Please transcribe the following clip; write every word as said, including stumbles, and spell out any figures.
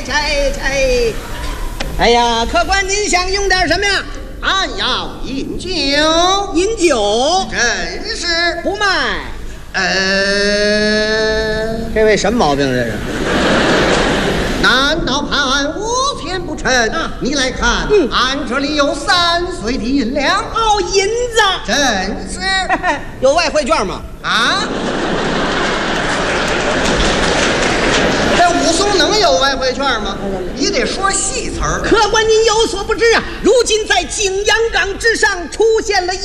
拆拆。哎呀，客官您想用点什么呀？ 俺要饮酒。 饮酒？ 真是不卖。 呃， 这位什么毛病？这是？ 难道判俺无钱不成？ 啊、 你来看， 嗯， 俺这里有三岁的银两。 哦，银子。 真是。 有外汇券吗？ 啊？这武松能有外汇券吗？你得说细词儿。 客官您有所不知啊，如今在景阳冈之上出现了一